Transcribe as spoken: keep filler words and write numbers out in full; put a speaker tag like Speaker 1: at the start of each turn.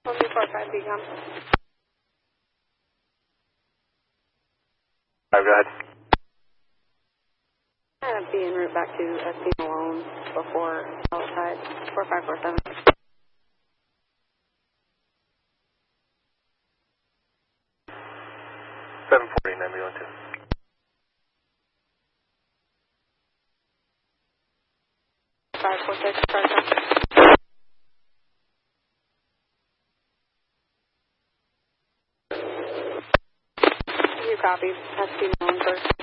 Speaker 1: one two four five, B com.
Speaker 2: Five, go ahead.
Speaker 1: I'm be en route back to S P Malone before outside four five four seven.
Speaker 2: seven forty, nine B one two.
Speaker 1: five four six, start time. You copy, S P Malone first.